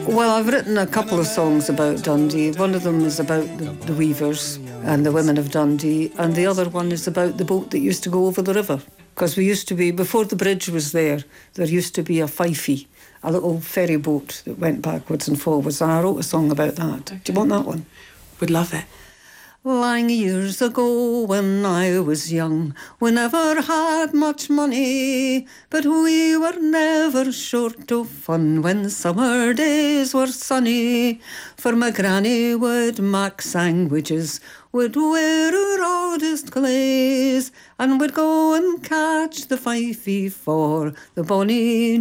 Well, I've written a couple of songs about Dundee. One of them is about the weavers and the women of Dundee, and the other one is about the boat that used to go over the river. Because we used to be, before the bridge was there used to be a fifey, a little ferry boat that went backwards and forwards, and I wrote a song about that. Okay. Do you want that one? Would love it. Lang years ago when I was young, we never had much money, but we were never short of fun when summer days were sunny. For my granny would mak sandwiches, would wear her oldest glaze, and would go and catch the fifey for the bonny